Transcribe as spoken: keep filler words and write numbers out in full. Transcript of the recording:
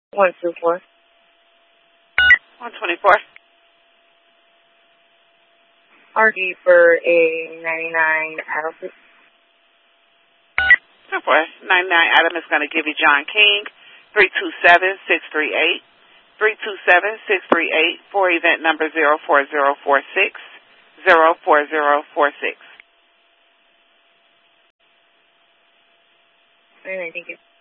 one two four. one twenty-four. R D for a ninety-nine Adam. ten four. ninety-nine Adam is going to give you John King, three two seven, six three eight. three two seven, six three eight for event number zero four zero four six. zero four zero four six. All right, thank you.